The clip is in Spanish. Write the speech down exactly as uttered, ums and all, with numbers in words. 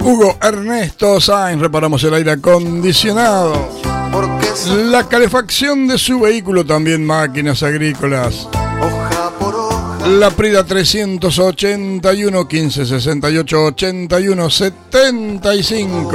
Hugo Ernesto Sainz, reparamos el aire acondicionado. La calefacción de su vehículo, también máquinas agrícolas. La Prida trescientos ochenta y uno, quince sesenta y ocho, ochenta y uno setenta y cinco.